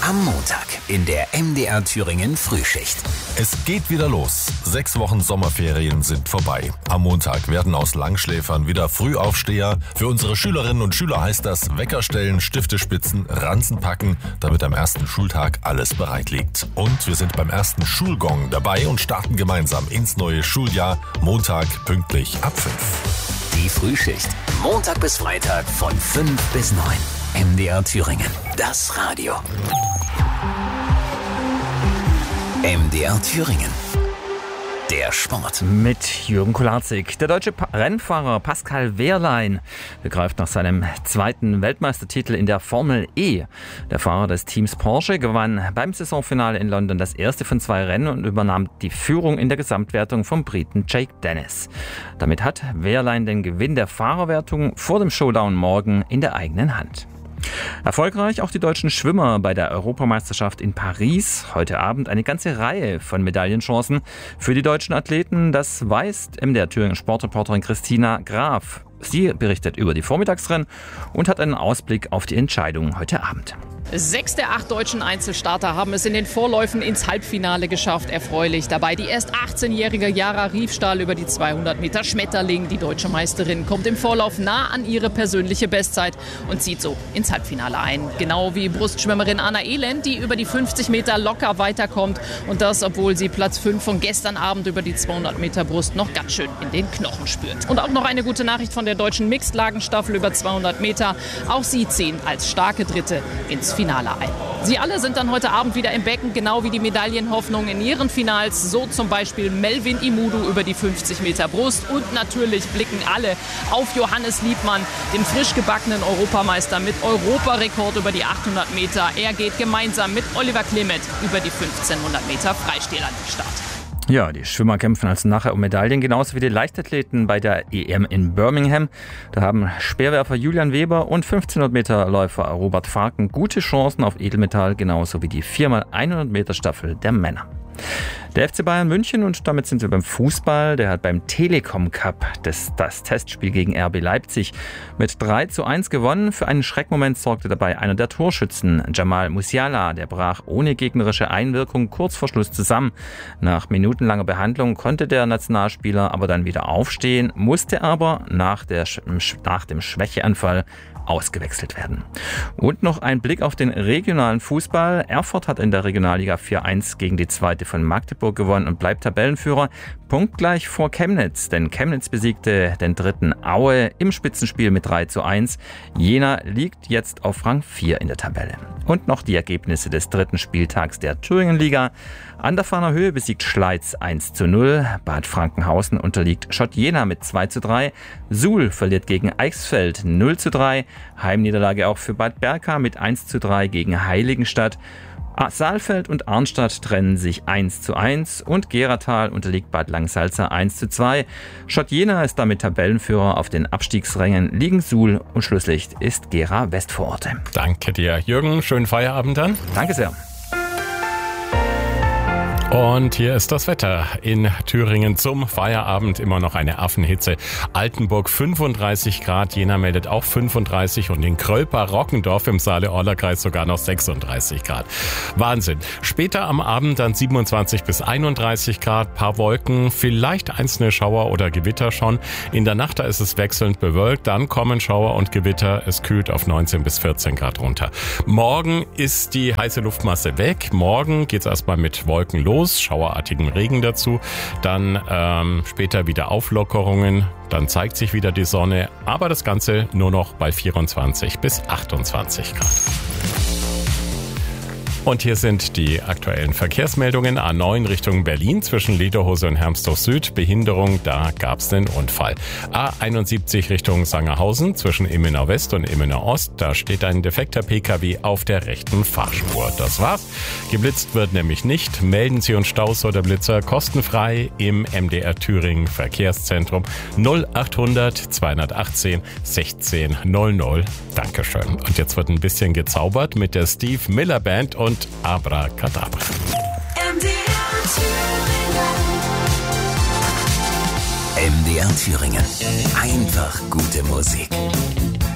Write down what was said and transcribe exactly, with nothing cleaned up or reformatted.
Am Montag in der M D R Thüringen Frühschicht. Es geht wieder los. Sechs Wochen Sommerferien sind vorbei. Am Montag werden aus Langschläfern wieder Frühaufsteher. Für unsere Schülerinnen und Schüler heißt das Wecker stellen, Stifte spitzen, Ranzen packen, damit am ersten Schultag alles bereit liegt. Und wir sind beim ersten Schulgong dabei und starten gemeinsam ins neue Schuljahr. Montag pünktlich ab fünf. Die Frühschicht. Montag bis Freitag von fünf bis neun. M D R Thüringen. Das Radio. M D R Thüringen. Der Sport. Mit Jürgen Kularzig. Der deutsche pa- Rennfahrer Pascal Wehrlein begreift nach seinem zweiten Weltmeistertitel in der Formel E. Der Fahrer des Teams Porsche gewann beim Saisonfinale in London das erste von zwei Rennen und übernahm die Führung in der Gesamtwertung vom Briten Jake Dennis. Damit hat Wehrlein den Gewinn der Fahrerwertung vor dem Showdown morgen in der eigenen Hand. Erfolgreich auch die deutschen Schwimmer bei der Europameisterschaft in Paris. Heute Abend eine ganze Reihe von Medaillenchancen für die deutschen Athleten. Das weiß M D R Thüringen Sportreporterin Christina Graf. Sie berichtet über die Vormittagsrennen und hat einen Ausblick auf die Entscheidung heute Abend. Sechs der acht deutschen Einzelstarter haben es in den Vorläufen ins Halbfinale geschafft. Erfreulich dabei die erst achtzehnjährige Jara Riefstahl über die zweihundert Meter Schmetterling. Die deutsche Meisterin kommt im Vorlauf nah an ihre persönliche Bestzeit und zieht so ins Halbfinale ein. Genau wie Brustschwimmerin Anna Elend, die über die fünfzig Meter locker weiterkommt. Und das, obwohl sie Platz fünf von gestern Abend über die zweihundert Meter Brust noch ganz schön in den Knochen spürt. Und auch noch eine gute Nachricht von der deutschen Mixed-Lagenstaffel über zweihundert Meter. Auch sie ziehen als starke Dritte ins Finale ein. Sie alle sind dann heute Abend wieder im Becken, genau wie die Medaillenhoffnung in ihren Finals. So zum Beispiel Melvin Imudu über die fünfzig Meter Brust. Und natürlich blicken alle auf Johannes Liebmann, den frisch gebackenen Europameister mit Europarekord über die achthundert Meter. Er geht gemeinsam mit Oliver Klemet über die fünfzehnhundert Meter Freistil an den Start. Ja, die Schwimmer kämpfen also nachher um Medaillen, genauso wie die Leichtathleten bei der E M in Birmingham. Da haben Speerwerfer Julian Weber und fünfzehnhundert Meter Läufer Robert Farken gute Chancen auf Edelmetall, genauso wie die vier mal hundert Meter Staffel der Männer. Der F C Bayern München, und damit sind wir beim Fußball, der hat beim Telekom Cup das, das Testspiel gegen R B Leipzig mit drei zu eins gewonnen. Für einen Schreckmoment sorgte dabei einer der Torschützen, Jamal Musiala. Der brach ohne gegnerische Einwirkung kurz vor Schluss zusammen. Nach minutenlanger Behandlung konnte der Nationalspieler aber dann wieder aufstehen, musste aber nach, der, nach dem Schwächeanfall ausgewechselt werden. Und noch ein Blick auf den regionalen Fußball. Erfurt hat in der Regionalliga vier eins gegen die zweite von Magdeburg gewonnen und bleibt Tabellenführer. Punktgleich vor Chemnitz, denn Chemnitz besiegte den dritten Aue im Spitzenspiel mit drei zu eins. Jena liegt jetzt auf Rang vier in der Tabelle. Und noch die Ergebnisse des dritten Spieltags der Thüringenliga. An der Fahner Höhe besiegt Schleiz eins zu null. Bad Frankenhausen unterliegt Schott Jena mit zwei zu drei. Suhl verliert gegen Eichsfeld null zu drei. Heimniederlage auch für Bad Berka mit eins zu drei gegen Heiligenstadt. Saalfeld und Arnstadt trennen sich eins zu eins und Geratal unterliegt Bad Langsalza eins zu zwei. Schott Jena ist damit Tabellenführer. Auf den Abstiegsrängen liegen Suhl und Schlusslicht ist Gera Westvororte. Danke dir, Jürgen. Schönen Feierabend dann. Danke sehr. Und hier ist das Wetter in Thüringen zum Feierabend. Immer noch eine Affenhitze. Altenburg fünfunddreißig Grad, Jena meldet auch fünfunddreißig und in Krölper-Rockendorf im Saale-Orla-Kreis sogar noch sechsunddreißig Grad. Wahnsinn. Später am Abend dann siebenundzwanzig bis einunddreißig Grad, paar Wolken, vielleicht einzelne Schauer oder Gewitter schon. In der Nacht da ist es wechselnd bewölkt, dann kommen Schauer und Gewitter. Es kühlt auf neunzehn bis vierzehn Grad runter. Morgen ist die heiße Luftmasse weg. Morgen geht's erstmal mit Wolken los. Schauerartigen Regen dazu, dann ähm, später wieder Auflockerungen, dann zeigt sich wieder die Sonne, aber das Ganze nur noch bei vierundzwanzig bis achtundzwanzig Grad. Und hier sind die aktuellen Verkehrsmeldungen. A neun Richtung Berlin zwischen Lederhose und Hermsdorf Süd. Behinderung, da gab es einen Unfall. A einundsiebzig Richtung Sangerhausen zwischen Immenau West und Immenau Ost. Da steht ein defekter P K W auf der rechten Fahrspur. Das war's. Geblitzt wird nämlich nicht. Melden Sie uns Staus oder Blitzer kostenfrei im M D R Thüringen Verkehrszentrum null achthundert zweihundertachtzehn sechzehn null null. Dankeschön. Und jetzt wird ein bisschen gezaubert mit der Steve Miller Band und Abracadabra. M D R Thüringen. M D R Thüringen. Einfach gute Musik.